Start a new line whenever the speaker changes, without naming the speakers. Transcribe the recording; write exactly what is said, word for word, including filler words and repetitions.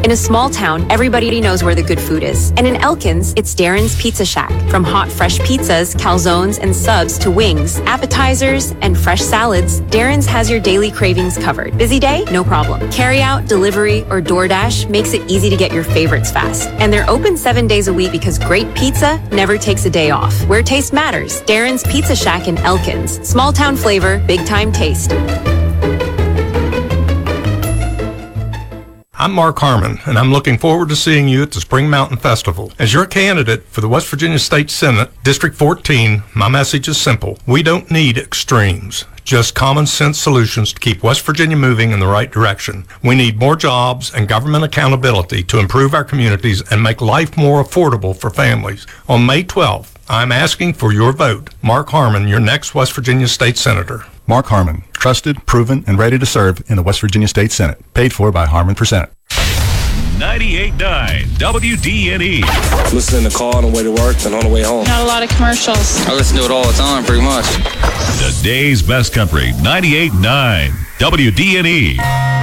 In a small town, everybody knows where the good food is. And in Elkins, it's Darren's Pizza Shack. From hot, fresh pizzas, calzones, and subs to wings, appetizers, and fresh salads, Darren's has your daily cravings covered. Busy day? No problem. Carry out, delivery, or DoorDash makes it easy to get your favorites fast. And they're open seven days a week because great pizza never takes a day off. Where taste matters. Darren's Pizza Shack in Elkins. Small town flavor, big time taste.
I'm Mark Harmon, and I'm looking forward to seeing you at the Spring Mountain Festival. As your candidate for the West Virginia State Senate, District fourteen, my message is simple. We don't need extremes, just common sense solutions to keep West Virginia moving in the right direction. We need more jobs and government accountability to improve our communities and make life more affordable for families. On May twelfth, I'm asking for your vote. Mark Harmon, your next West Virginia State Senator.
Mark Harmon, trusted, proven, and ready to serve in the West Virginia State Senate. Paid for by Harmon for Senate.
ninety-eight point nine W D N E.
Listen in the car on the way to work and on the way home.
Not a lot of commercials.
I listen to it all the time, pretty much.
The day's best country, ninety-eight point nine W D N E.